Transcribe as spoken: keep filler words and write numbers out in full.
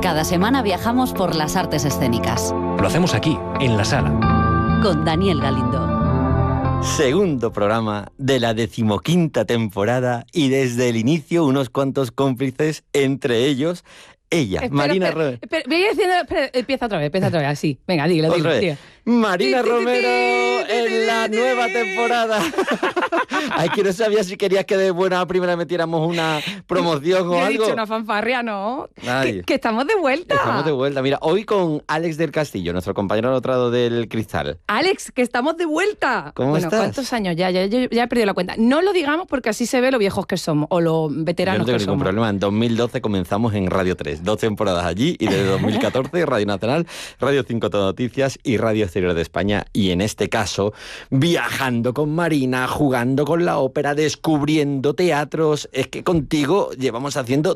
Cada semana viajamos por las artes escénicas. Lo hacemos aquí, en la sala. Con Daniel Galindo. Segundo programa de la decimoquinta temporada y desde el inicio unos cuantos cómplices, entre ellos ella, espera, Marina espera, Romero. espera, voy diciendo, espera, empieza otra vez, empieza otra vez, así. Venga, dilo, dilo. Otra vez. dilo. Marina Ti, ti, ti, Romero ti, ti, en la ti, ti, nueva ti. temporada. Ay, que no sabía si querías que de buena primera metiéramos una promoción o Yo he algo. dicho una fanfarria, ¿no? Ay. Que, que estamos de vuelta. Estamos de vuelta. Mira, hoy con Alex del Castillo, nuestro compañero al otro lado del cristal. Alex, que estamos de vuelta. ¿Cómo bueno, estás? ¿cuántos años ya? Ya, ya? ya he perdido la cuenta. No lo digamos porque así se ve lo viejos que somos o lo Yo veteranos no tengo que ningún somos. problema. En dos mil doce comenzamos en Radio tres. Dos temporadas allí y desde dos mil catorce Radio Nacional, Radio cinco Todo Noticias y Radio Exterior de España. Y en este caso, viajando con Marina, jugando con la ópera, descubriendo teatros. Es que contigo llevamos haciendo